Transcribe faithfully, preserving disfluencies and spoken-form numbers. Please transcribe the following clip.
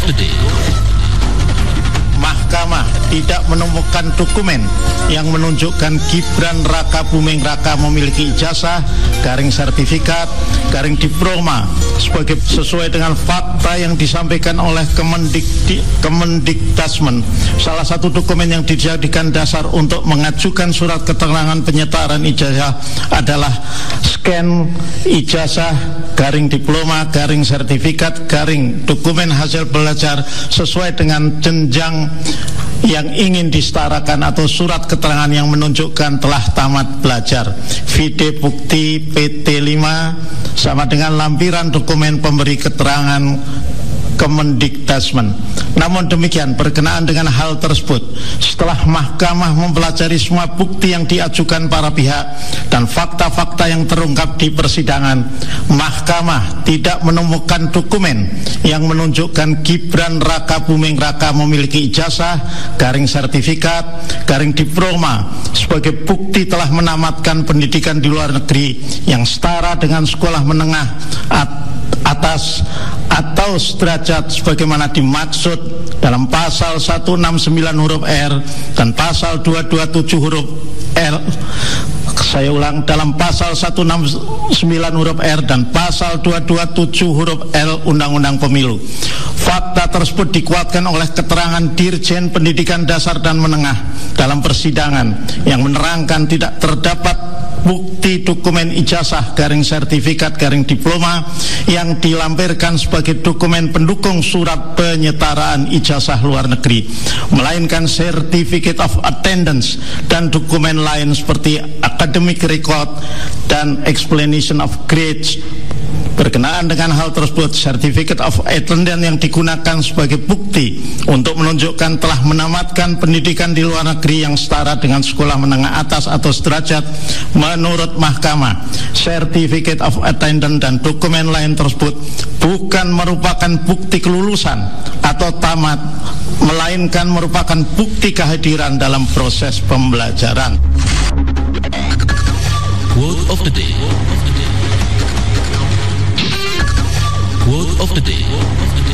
the day. Mahkamah tidak menemukan dokumen yang menunjukkan Gibran Raka Buming Raka memiliki ijazah, garing sertifikat, garing diploma sebagai sesuai dengan fakta yang disampaikan oleh Kemendikti, Kemendikdasmen. Salah satu dokumen yang dijadikan dasar untuk mengajukan surat keterangan penyetaraan ijazah adalah scan ijazah, garing diploma, garing sertifikat, garing dokumen hasil belajar sesuai dengan jenjang yang ingin disetarakan atau surat keterangan yang menunjukkan telah tamat belajar. Vide bukti P T lima sama dengan lampiran dokumen pemberi keterangan Kemendikdasmen. Namun demikian, berkenaan dengan hal tersebut, setelah mahkamah mempelajari semua bukti yang diajukan para pihak dan fakta-fakta yang terungkap di persidangan, mahkamah tidak menemukan dokumen yang menunjukkan Gibran Raka Buming Raka memiliki ijazah, garing sertifikat, garing diploma sebagai bukti telah menamatkan pendidikan di luar negeri yang setara dengan sekolah menengah atas atau sederajat sebagaimana dimaksud dalam pasal seratus enam puluh sembilan huruf R dan pasal dua ratus dua puluh tujuh huruf R. Saya ulang, dalam pasal seratus enam puluh sembilan huruf R dan pasal dua ratus dua puluh tujuh huruf L Undang-Undang Pemilu. Fakta tersebut dikuatkan oleh keterangan Dirjen Pendidikan Dasar dan Menengah dalam persidangan yang menerangkan tidak terdapat bukti dokumen ijazah, garing sertifikat, garing diploma yang dilampirkan sebagai dokumen pendukung surat penyetaraan ijazah luar negeri, melainkan certificate of attendance dan dokumen lain seperti academic record dan explanation of grades. Berkenaan dengan hal tersebut, certificate of attendance yang digunakan sebagai bukti untuk menunjukkan telah menamatkan pendidikan di luar negeri yang setara dengan sekolah menengah atas atau sederajat, menurut mahkamah, certificate of attendance dan dokumen lain tersebut bukan merupakan bukti kelulusan atau tamat, melainkan merupakan bukti kehadiran dalam proses pembelajaran. Quote of the day. Quote of the day.